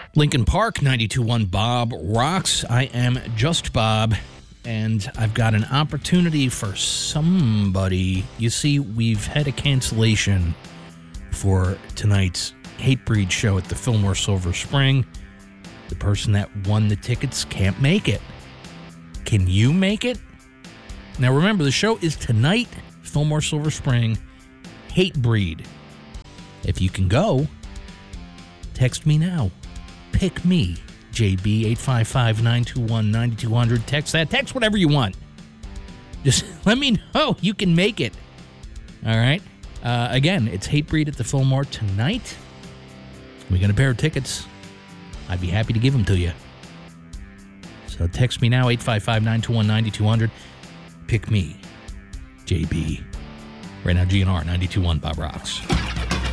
Lincoln Park, 92.1 Bob Rocks. I am just Bob, and I've got an opportunity for somebody. You see, we've had a cancellation for tonight's Hatebreed show at the Fillmore Silver Spring. The person that won the tickets can't make it. Can you make it? Now remember, the show is tonight, Fillmore Silver Spring, Hatebreed. If you can go, text me now. Pick me, JB, 855-921-9200. Text that. Text whatever you want. Just let me know you can make it. All right? Again, it's Hatebreed at the Fillmore tonight. We got a pair of tickets. I'd be happy to give them to you. So text me now, 855-921-9200. Pick me, JB. Right now, GNR 92.1 Bob Rocks.